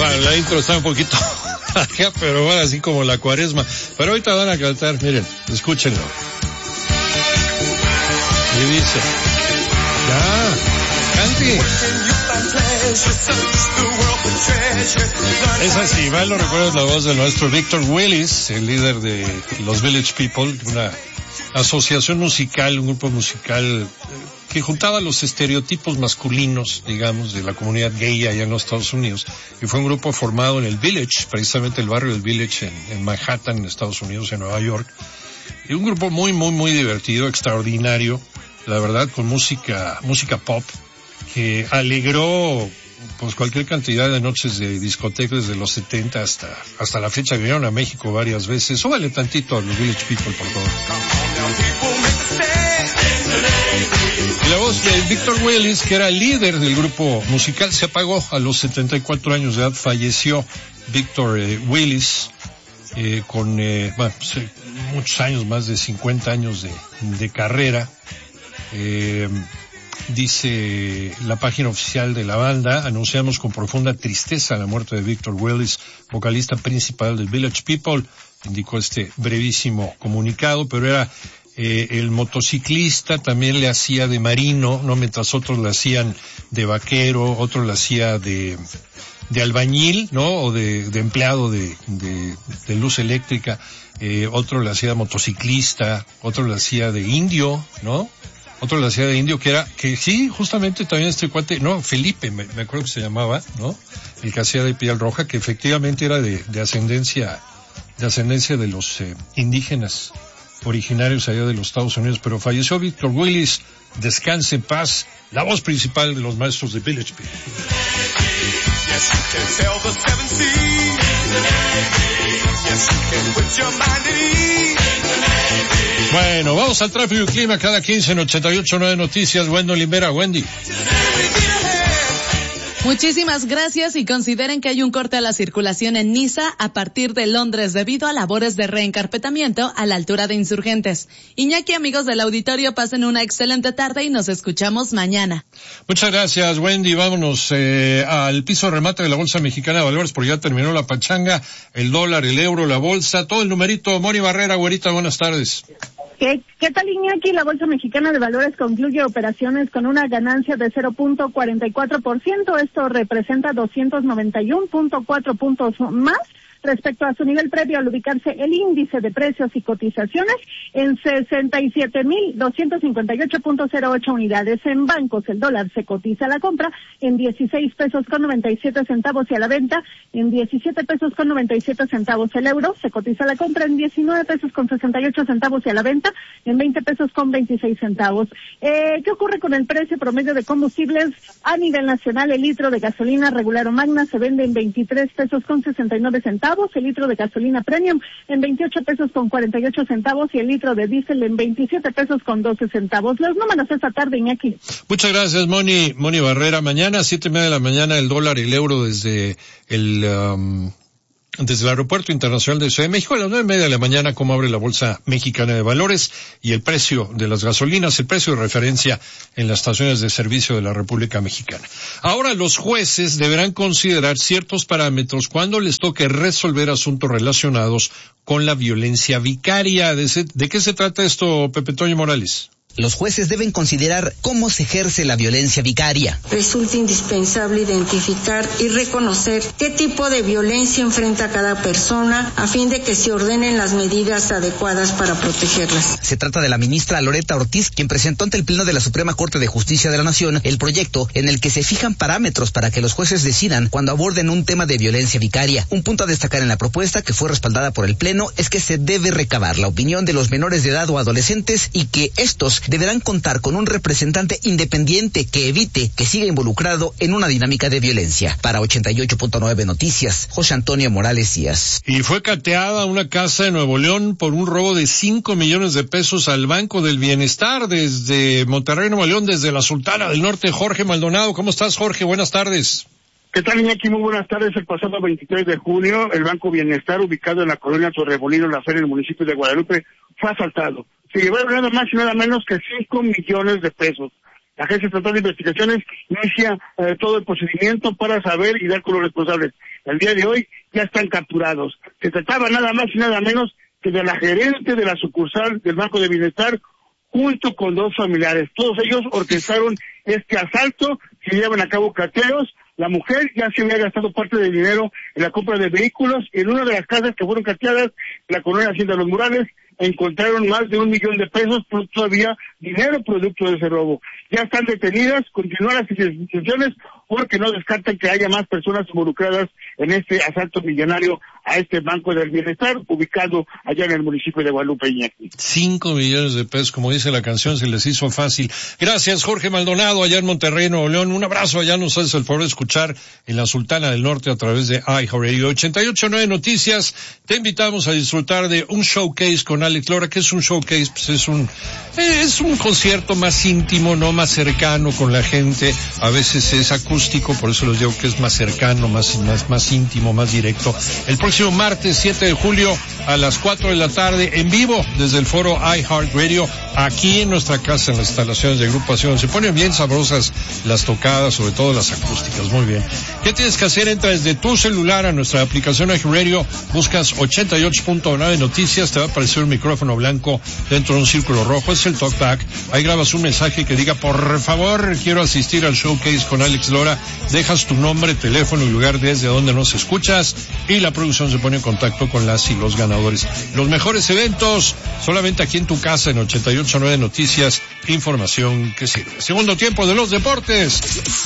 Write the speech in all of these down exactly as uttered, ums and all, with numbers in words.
Disculpa, la intro está un poquito acá, pero bueno, así como la cuaresma. Pero ahorita van a cantar, miren, escúchenlo. Y dice, ya, cante. Es así, mal lo recuerdas la voz del maestro Victor Willis, el líder de los Village People, una asociación musical, un grupo musical que juntaba los estereotipos masculinos, digamos, de la comunidad gay allá en los Estados Unidos. Y fue un grupo formado en el Village, precisamente el barrio del Village en, en Manhattan, en Estados Unidos, en Nueva York. Y un grupo muy, muy, muy divertido, extraordinario, la verdad, con música, música pop, que alegró pues cualquier cantidad de noches de discoteca desde los setenta hasta hasta la fecha. Vinieron a México varias veces. Súbale tantito a los Village People, por favor. Y la voz de Victor Willis, que era el líder del grupo musical, se apagó a los setenta y cuatro años de edad. Falleció Victor eh, Willis eh, con eh, bueno, pues, eh, muchos años, más de cincuenta años de, de carrera. Eh, Dice la página oficial de la banda: anunciamos con profunda tristeza la muerte de Victor Willis, vocalista principal de Village People. Indicó este brevísimo comunicado, pero era eh, el motociclista, también le hacía de marino, no, mientras otros le hacían de vaquero, otro le hacía de de albañil, ¿no? O de, de empleado de, de, de luz eléctrica, eh, otro le hacía de motociclista, otro le hacía de indio, ¿no? Otro le hacía de indio, que era, que sí, justamente también este cuate, no, Felipe, me, me acuerdo que se llamaba, ¿no? El que hacía de piel roja, que efectivamente era de, de ascendencia, de ascendencia de los eh, indígenas originarios allá de los Estados Unidos, pero falleció Victor Willis, descanse en paz, la voz principal de los maestros de Village People. Bueno, vamos al tráfico y clima cada quince en ochenta y ocho punto nueve Noticias. Wendy Olivera, Wendy. Muchísimas gracias, y consideren que hay un corte a la circulación en Niza a partir de Londres debido a labores de reencarpetamiento a la altura de Insurgentes. Iñaki, amigos del auditorio, pasen una excelente tarde y nos escuchamos mañana. Muchas gracias, Wendy. Vámonos eh, al piso de remate de la Bolsa Mexicana de Valores, porque ya terminó la pachanga, el dólar, el euro, la bolsa, todo el numerito. Moni Barrera, güerita, buenas tardes. ¿Qué, ¿Qué tal, Iñaki? La Bolsa Mexicana de Valores concluye operaciones con una ganancia de cero punto cuarenta y cuatro por ciento. Esto representa doscientos noventa y uno punto cuatro puntos más respecto a su nivel previo, al ubicarse el índice de precios y cotizaciones en sesenta y siete mil doscientos cincuenta y ocho punto cero ocho unidades. En bancos, el dólar se cotiza a la compra en dieciséis pesos con noventa y siete centavos y a la venta en diecisiete pesos con noventa y siete centavos. El euro se cotiza a la compra en diecinueve pesos con sesenta y ocho centavos y a la venta en veinte pesos con veintiséis centavos. Eh, ¿Qué ocurre con el precio promedio de combustibles a nivel nacional? El litro de gasolina regular o magna se vende en veintitrés pesos con sesenta y nueve centavos. El litro de gasolina premium en veintiocho pesos con cuarenta y ocho centavos y el litro de diésel en veintisiete pesos con doce centavos. Los números esta tarde, Iñaki. Muchas gracias, Moni, Moni Barrera. Mañana, siete y media de la mañana, el dólar y el euro desde el, um, desde el Aeropuerto Internacional de Ciudad de México. A las nueve y media de la mañana, cómo abre la Bolsa Mexicana de Valores y el precio de las gasolinas, el precio de referencia en las estaciones de servicio de la República Mexicana. Ahora los jueces deberán considerar ciertos parámetros cuando les toque resolver asuntos relacionados con la violencia vicaria. ¿De, se, de qué se trata esto, Pepe Toño Morales? Los jueces deben considerar cómo se ejerce la violencia vicaria. Resulta indispensable identificar y reconocer qué tipo de violencia enfrenta cada persona a fin de que se ordenen las medidas adecuadas para protegerlas. Se trata de la ministra Loreta Ortiz, quien presentó ante el Pleno de la Suprema Corte de Justicia de la Nación el proyecto en el que se fijan parámetros para que los jueces decidan cuando aborden un tema de violencia vicaria. Un punto a destacar en la propuesta, que fue respaldada por el Pleno, es que se debe recabar la opinión de los menores de edad o adolescentes y que estos deberán contar con un representante independiente que evite que siga involucrado en una dinámica de violencia. Para ochenta y ocho punto nueve Noticias, José Antonio Morales Díaz. Y fue cateada una casa de Nuevo León por un robo de cinco millones de pesos al Banco del Bienestar desde Monterrey, Nuevo León, desde la Sultana del Norte. Jorge Maldonado, ¿cómo estás, Jorge? Buenas tardes. ¿Qué tal, Iñaki? Muy buenas tardes. El pasado veintitrés de junio, el Banco Bienestar, ubicado en la colonia Torremolinos, La Feria, en el municipio de Guadalupe, fue asaltado. Se llevaron nada más y nada menos que cinco millones de pesos. La Agencia Estatal de Investigaciones inicia eh, todo el procedimiento para saber y dar con los responsables. el día de hoy ya están capturados. Se trataba nada más y nada menos que de la gerente de la sucursal del Banco de Bienestar, junto con dos familiares. Todos ellos orquestaron este asalto, se llevan a cabo cateos. La mujer ya se había gastado parte del dinero en la compra de vehículos, y en una de las casas que fueron cateadas, la colonia Hacienda Los Murales, encontraron más de un millón de pesos, pero todavía dinero producto de ese robo. Ya están detenidas, continúan las investigaciones, porque no descartan que haya más personas involucradas en este asalto millonario a este Banco del Bienestar, ubicado allá en el municipio de Guadalupe, Iñaki. Cinco millones de pesos, como dice la canción, se les hizo fácil. Gracias, Jorge Maldonado, allá en Monterrey, Nuevo León. Un abrazo, allá nos haces el favor de escuchar en la Sultana del Norte a través de iHeartRadio. ochenta y ocho punto nueve Noticias, te invitamos a disfrutar de un showcase con Alex Lora. ¿Qué es un showcase? Pues es un, es un concierto más íntimo, no más cercano con la gente. A veces es acústico, por eso les digo que es más cercano, más, más, más íntimo, más directo. El próximo martes siete de julio a las cuatro de la tarde, en vivo desde el foro iHeartRadio, aquí en nuestra casa, en las instalaciones de agrupación. Se ponen bien sabrosas las tocadas, sobre todo las acústicas. Muy bien. ¿Qué tienes que hacer? Entra desde tu celular a nuestra aplicación iHeartRadio, buscas ochenta y ocho punto nueve Noticias, te va a aparecer un micrófono blanco dentro de un círculo rojo, es el talkback. Ahí grabas un mensaje que diga, por favor, quiero asistir al showcase con Alex Lora. Dejas tu nombre, teléfono y lugar desde donde nos escuchas, y la producción se pone en contacto con las y los ganadores. Los mejores eventos solamente aquí en tu casa, en ochenta y ocho punto nueve Noticias, información que sirve. Segundo tiempo de los deportes,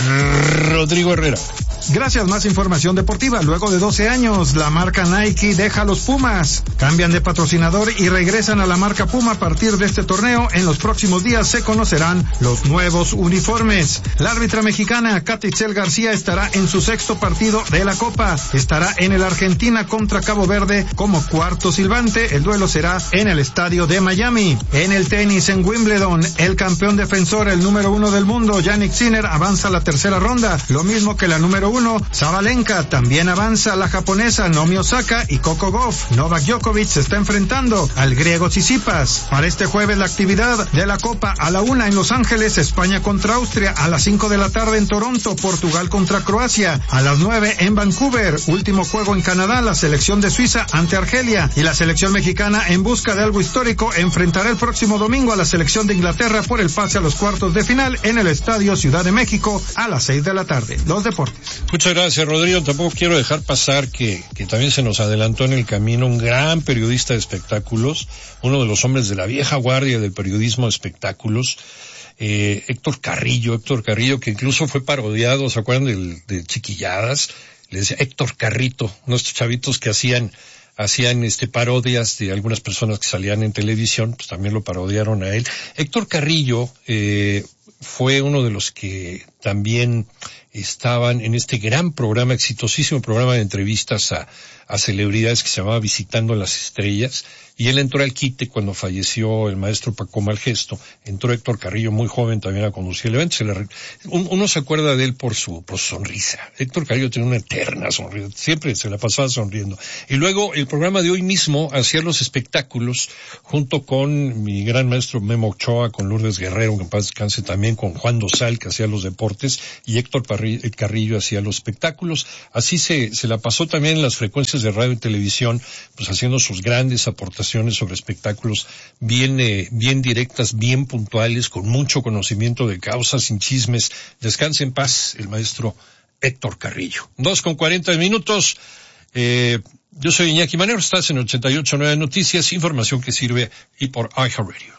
Rodrigo Herrera. Gracias, más información deportiva. Luego de doce años, la marca Nike deja a los Pumas. Cambian de patrocinador y regresan a la marca Puma a partir de este torneo. En los próximos días se conocerán los nuevos uniformes. La árbitra mexicana Katy Itzel García estará en su sexto partido de la Copa. Estará en el Argentina contra Cabo Verde como cuarto silbante. El duelo será en el estadio de Miami. En el tenis, en Wimbledon, el campeón defensor, el número uno del mundo, Jannik Sinner, avanza a la tercera ronda. Lo mismo que la número uno, Sabalenka. También avanza la japonesa Naomi Osaka y Coco Gauff. Novak Djokovic se está enfrentando al griego Tsitsipas. Para este jueves, la actividad de la Copa: a la una en Los Ángeles, España contra Austria; a las cinco de la tarde en Toronto, Portugal contra Croacia; a las nueve en Vancouver, último juego en Canadá, la selección de Suiza ante Argelia; y la selección mexicana, en busca de algo histórico, enfrentará el próximo domingo a la selección de Inglaterra por el pase a los cuartos de final en el Estadio Ciudad de México a las seis de la tarde. Los deportes. Muchas gracias, Rodrigo. Tampoco quiero dejar pasar que, que también se nos adelantó en el camino un gran periodista de espectáculos, uno de los hombres de la vieja guardia del periodismo de espectáculos, eh, Héctor Carrillo, Héctor Carrillo, que incluso fue parodiado, ¿se acuerdan de, de Chiquilladas? Le decía Héctor Carrito, nuestros chavitos que hacían hacían este parodias de algunas personas que salían en televisión, pues también lo parodiaron a él. Héctor Carrillo eh, fue uno de los que también estaban en este gran programa, exitosísimo programa de entrevistas a, a celebridades que se llamaba Visitando las Estrellas, y él entró al quite cuando falleció el maestro Paco Malgesto. Entró Héctor Carrillo muy joven también a conducir el evento. Se le, uno se acuerda de él por su, por su sonrisa. Héctor Carrillo tenía una eterna sonrisa, siempre se la pasaba sonriendo. Y luego el programa de hoy mismo hacía los espectáculos junto con mi gran maestro Memo Ochoa, con Lourdes Guerrero, que en paz descanse también, con Juan Dosal, que hacía los deportes, y Héctor Carrillo hacía los espectáculos. Así se, se la pasó también en las frecuencias de radio y televisión, pues haciendo sus grandes aportaciones sobre espectáculos bien, eh, bien directas, bien puntuales, con mucho conocimiento de causa, sin chismes. Descanse en paz el maestro Héctor Carrillo. Dos con cuarenta minutos. Eh, yo soy Iñaki Manero, estás en ochenta y ocho punto nueve Noticias, información que sirve, y por iHeartRadio.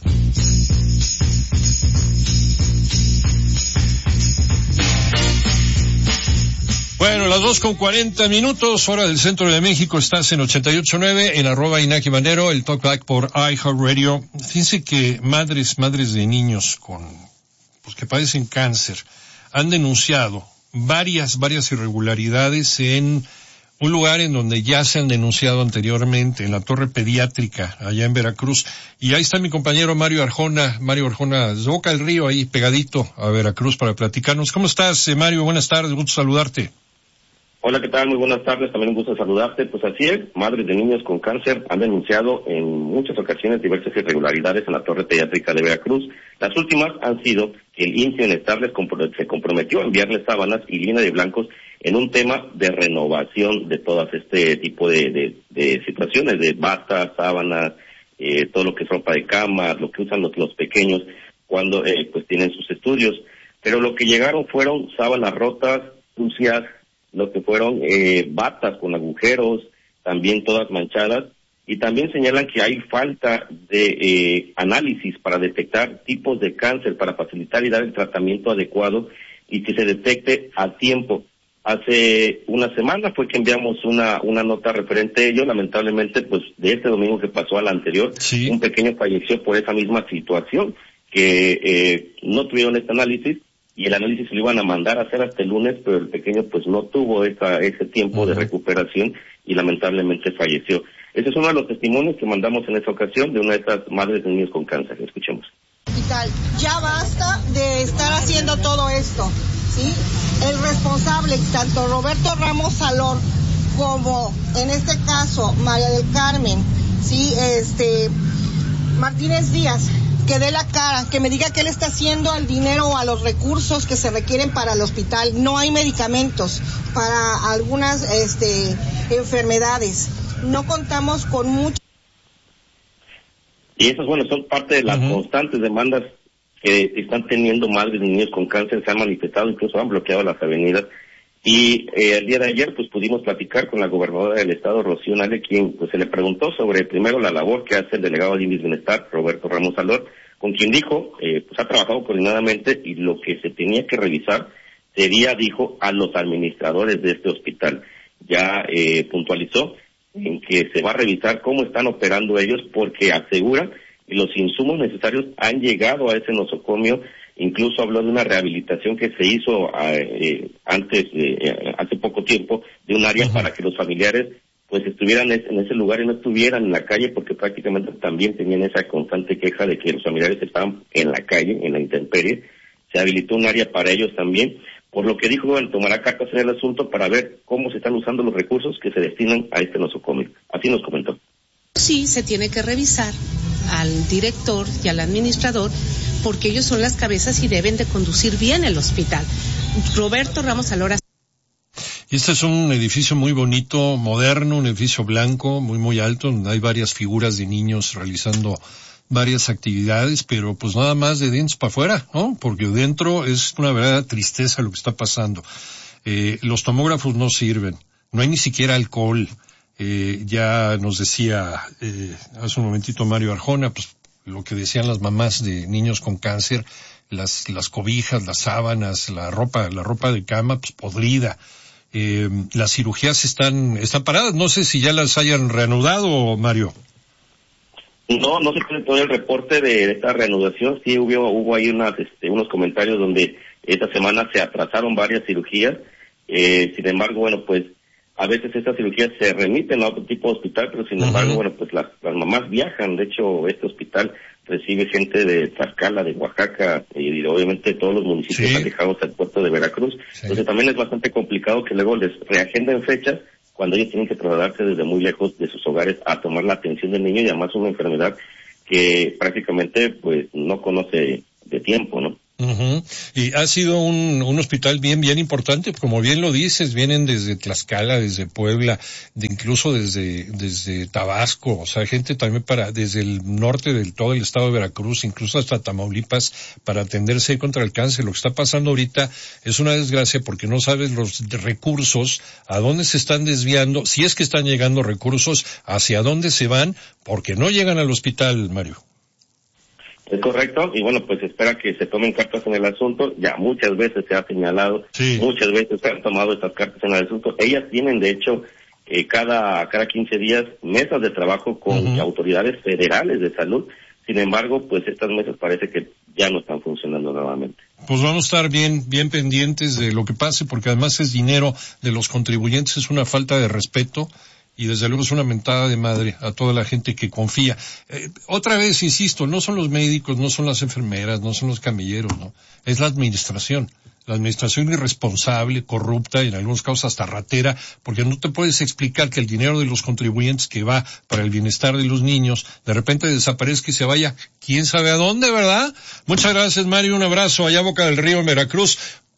Bueno, las dos con cuarenta minutos, hora del centro de México. Estás en ochenta y ocho punto nueve, en arroba Inaki Manero, el talkback por iHeartRadio. Fíjense que madres, madres de niños con, pues que padecen cáncer, han denunciado varias, varias irregularidades en un lugar en donde ya se han denunciado anteriormente, en la Torre Pediátrica, allá en Veracruz. Y ahí está mi compañero Mario Arjona, Mario Arjona, de Boca del Río, ahí pegadito a Veracruz para platicarnos. ¿Cómo estás, Mario? Buenas tardes, gusto saludarte. Hola, ¿qué tal? Muy buenas tardes, también un gusto saludarte. Pues así es, madres de niños con cáncer han denunciado en muchas ocasiones diversas irregularidades en la Torre Pediátrica de Veracruz. Las últimas han sido que el I M S S Bienestar les compro- se comprometió a enviarles sábanas y línea de blancos en un tema de renovación de todas este tipo de, de, de situaciones, de batas, sábanas, eh, todo lo que es ropa de cama, lo que usan los, los pequeños cuando eh, pues tienen sus estudios. Pero lo que llegaron fueron sábanas rotas, sucias, lo que fueron eh, batas con agujeros, también todas manchadas, y también señalan que hay falta de eh, análisis para detectar tipos de cáncer, para facilitar y dar el tratamiento adecuado y que se detecte a tiempo. Hace una semana fue que enviamos una una nota referente a ello. Lamentablemente, pues de este domingo que pasó al anterior, sí, un pequeño falleció por esa misma situación, que eh, no tuvieron este análisis, y el análisis se lo iban a mandar a hacer hasta el lunes, pero el pequeño pues no tuvo esa, ese tiempo uh-huh. de recuperación y lamentablemente falleció. Ese es uno de los testimonios que mandamos en esta ocasión de una de estas madres de niños con cáncer. Escuchemos. Ya basta de estar haciendo todo esto, ¿sí? El responsable, tanto Roberto Ramos Salor como en este caso María del Carmen, sí, este Martínez Díaz, que dé la cara, que me diga qué le está haciendo al dinero o a los recursos que se requieren para el hospital. No hay medicamentos para algunas este enfermedades. No contamos con mucho. Y esas, bueno, son parte de las uh-huh. constantes demandas que están teniendo madres y niños con cáncer. Se han manifestado, incluso han bloqueado las avenidas. Y eh, el día de ayer, pues pudimos platicar con la gobernadora del estado, Rocío Nale, quien pues se le preguntó sobre primero la labor que hace el delegado de I M S S Bienestar, Roberto Ramos Salor, con quien dijo, eh, pues ha trabajado coordinadamente y lo que se tenía que revisar sería, dijo, a los administradores de este hospital. Ya eh, puntualizó en que se va a revisar cómo están operando ellos, porque aseguran que los insumos necesarios han llegado a ese nosocomio. Incluso habló de una rehabilitación que se hizo eh, antes, eh, hace poco tiempo, de un área uh-huh. para que los familiares pues estuvieran en ese lugar y no estuvieran en la calle, porque prácticamente también tenían esa constante queja de que los familiares estaban en la calle, en la intemperie. Se habilitó un área para ellos también, por lo que dijo, bueno, tomará cartas en el asunto para ver cómo se están usando los recursos que se destinan a este nosocomio. Así nos comentó. Sí, se tiene que revisar al director y al administrador, porque ellos son las cabezas y deben de conducir bien el hospital. Roberto Ramos Salora. Este es un edificio muy bonito, moderno, un edificio blanco, muy muy alto, donde hay varias figuras de niños realizando varias actividades, pero pues nada más de dientes para afuera, ¿no? Porque dentro es una verdadera tristeza lo que está pasando. Eh, los tomógrafos no sirven, no hay ni siquiera alcohol. Eh, ya nos decía eh, hace un momentito Mario Arjona, pues lo que decían las mamás de niños con cáncer, las las cobijas, las sábanas, la ropa, la ropa de cama, pues podrida. Eh, las cirugías están están paradas, no sé si ya las hayan reanudado, Mario. No, no se tiene todo el reporte de esta reanudación. Sí hubo hubo ahí unas este, unos comentarios donde esta semana se atrasaron varias cirugías. Eh, sin embargo, bueno, pues a veces estas cirugías se remiten a otro tipo de hospital, pero sin uh-huh. embargo, bueno, pues las, las mamás viajan. De hecho, este hospital recibe gente de Tlaxcala, de Oaxaca, y obviamente todos los municipios sí. alejados al puerto de Veracruz. Sí. Entonces también es bastante complicado que luego les reagenden fechas cuando ellos tienen que trasladarse desde muy lejos de sus hogares a tomar la atención del niño, y además una enfermedad que prácticamente pues no conoce de tiempo, ¿no? Uh-huh. Y ha sido un, un hospital bien, bien importante, como bien lo dices, vienen desde Tlaxcala, desde Puebla, de incluso desde, desde Tabasco, o sea, gente también para, desde el norte del todo el estado de Veracruz, incluso hasta Tamaulipas, para atenderse contra el cáncer. Lo que está pasando ahorita es una desgracia porque no sabes los recursos, a dónde se están desviando, si es que están llegando recursos, hacia dónde se van, porque no llegan al hospital, Mario. Es correcto, y bueno, pues espera que se tomen cartas en el asunto. Ya muchas veces se ha señalado, sí. muchas veces se han tomado estas cartas en el asunto. Ellas tienen, de hecho, eh, cada cada quince días mesas de trabajo con uh-huh. autoridades federales de salud. Sin embargo, pues estas mesas parece que ya no están funcionando nuevamente. Pues vamos a estar bien bien pendientes de lo que pase, porque además es dinero de los contribuyentes, es una falta de respeto. Y desde luego es una mentada de madre a toda la gente que confía. Eh, otra vez, insisto, no son los médicos, no son las enfermeras, no son los camilleros, ¿no? Es la administración. La administración irresponsable, corrupta y en algunos casos hasta ratera, porque no te puedes explicar que el dinero de los contribuyentes que va para el bienestar de los niños, de repente desaparezca y se vaya, quién sabe a dónde, ¿verdad? Muchas gracias, Mario, un abrazo allá a Boca del Río, en Veracruz.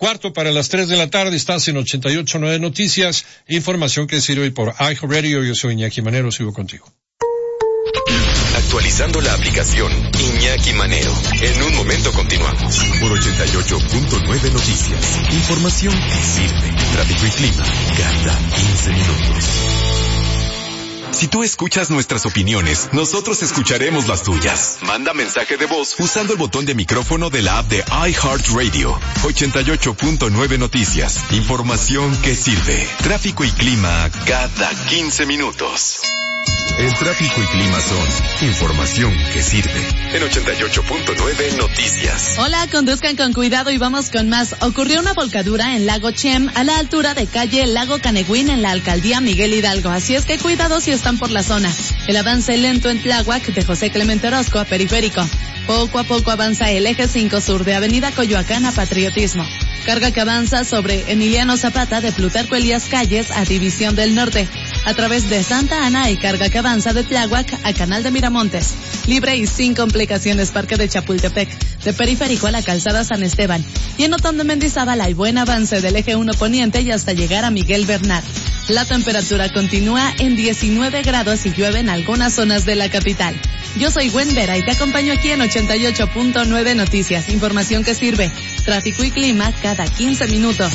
Cuarto para las tres de la tarde, estás en ochenta y ocho punto nueve Noticias, información que sirve por iHeartRadio. Yo soy Iñaki Manero, sigo contigo. Actualizando la aplicación Iñaki Manero. En un momento continuamos. Por ochenta y ocho punto nueve Noticias, información que sirve. Tráfico y clima cada quince minutos. Si tú escuchas nuestras opiniones, nosotros escucharemos las tuyas. Manda mensaje de voz usando el botón de micrófono de la app de iHeartRadio. ochenta y ocho punto nueve Noticias. Información que sirve. Tráfico y clima cada quince minutos. El tráfico y clima son información que sirve. En ochenta y ocho punto nueve Noticias. Hola, conduzcan con cuidado y vamos con más. Ocurrió una volcadura en Lago Chem a la altura de calle Lago Caneguín en la alcaldía Miguel Hidalgo. Así es que cuidado si están por la zona. El avance lento en Tláhuac de José Clemente Orozco a Periférico. Poco a poco avanza el eje cinco sur de Avenida Coyoacán a Patriotismo. Carga que avanza sobre Emiliano Zapata de Plutarco Elías Calles a División del Norte. A través de Santa Ana y carga que avanza de Tláhuac a Canal de Miramontes. Libre y sin complicaciones Parque de Chapultepec. De Periférico a la Calzada San Esteban. Y en Otón de Mendizábal hay buen avance del eje uno poniente y hasta llegar a Miguel Bernal. La temperatura continúa en diecinueve grados y llueve en algunas zonas de la capital. Yo soy Gwen Vera y te acompaño aquí en ochenta y ocho punto nueve Noticias. Información que sirve. Tráfico y clima cada quince minutos.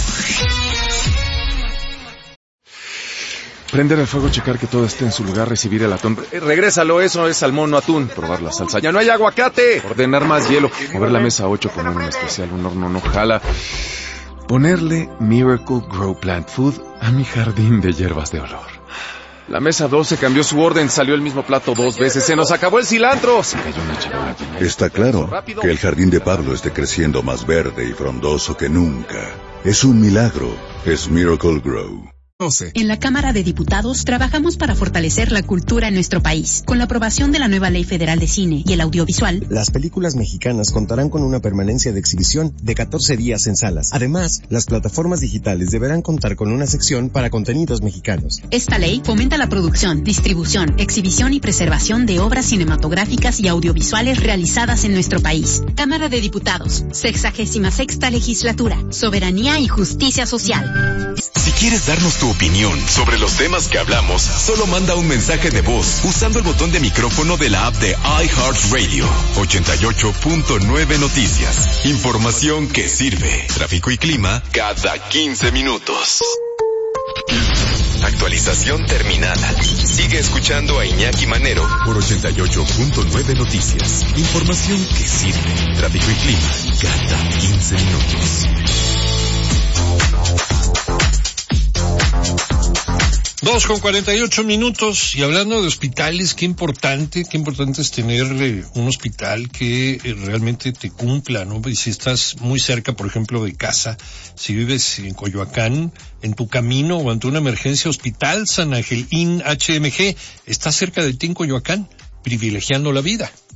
Prender el fuego, checar que todo esté en su lugar, recibir el atún. Eh, regrésalo, eso es salmón, no atún. Probar la salsa, ya no hay aguacate. Ordenar más hielo. Mover la mesa ocho, poner un especial, un horno no jala. Ponerle Miracle Grow Plant Food a mi jardín de hierbas de olor. La mesa doce cambió su orden, salió el mismo plato dos veces, se nos acabó el cilantro. Se cayó una charola. Está claro que el jardín de Pablo esté creciendo más verde y frondoso que nunca. Es un milagro, es Miracle Grow. En la Cámara de Diputados trabajamos para fortalecer la cultura en nuestro país. Con la aprobación de la nueva Ley Federal de Cine y el Audiovisual, las películas mexicanas contarán con una permanencia de exhibición de catorce días en salas. Además, las plataformas digitales deberán contar con una sección para contenidos mexicanos. Esta ley fomenta la producción, distribución, exhibición y preservación de obras cinematográficas y audiovisuales realizadas en nuestro país. Cámara de Diputados, sexagésima sexta legislatura, soberanía y justicia social. Si quieres darnos tu opinión sobre los temas que hablamos, solo manda un mensaje de voz usando el botón de micrófono de la app de iHeartRadio. ochenta y ocho punto nueve Noticias. Información que sirve. Tráfico y clima cada quince minutos. Actualización terminada. Sigue escuchando a Iñaki Manero por ochenta y ocho punto nueve Noticias. Información que sirve. Tráfico y clima cada quince minutos. Dos con cuarenta y ocho minutos, y hablando de hospitales, qué importante, qué importante es tener eh, un hospital que eh, realmente te cumpla, ¿no? Y si estás muy cerca, por ejemplo, de casa, si vives en Coyoacán, en tu camino o ante una emergencia, Hospital San Angelín H M G está cerca de ti en Coyoacán, privilegiando la vida.